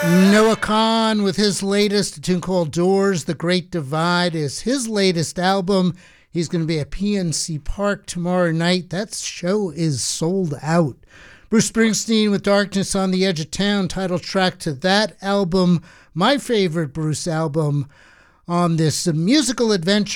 Noah Kahn with his latest, a tune called Doors. The Great Divide is his latest album. He's going to be at PNC Park tomorrow night. That show is sold out. Bruce Springsteen with Darkness on the Edge of Town, title track to that album. My favorite Bruce album on this musical adventure